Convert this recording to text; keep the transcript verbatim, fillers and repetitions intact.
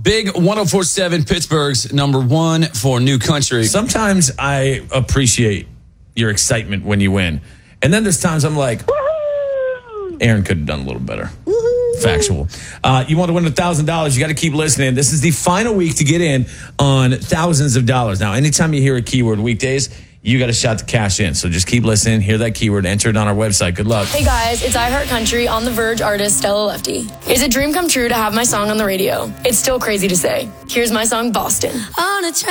Big one oh four point seven, Pittsburgh's number one for New Country. Sometimes I appreciate your excitement when you win. And then there's times I'm like, woo-hoo! Aaron could have done a little better. Woo-hoo! Factual. Uh, you want to win one thousand dollars, you got to keep listening. This is the final week to get in on thousands of dollars. Now, anytime you hear a keyword weekdays, you got a shot to cash in. So just keep listening, hear that keyword, enter it on our website. Good luck. Hey guys, it's iHeartCountry On the Verge artist Stella Lefty. It's a dream come true to have my song on the radio. It's still crazy to say. Here's my song, Boston. On a